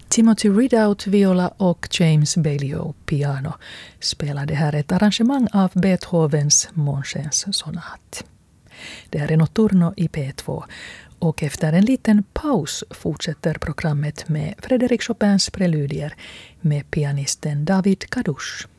Timothy Ridout viola och James Bailio piano spelade här ett arrangemang av Beethovens Månskensonat. Det här är Notturno i P2 och efter en liten paus fortsätter programmet med Frédéric Chopins preludier med pianisten David Kadush.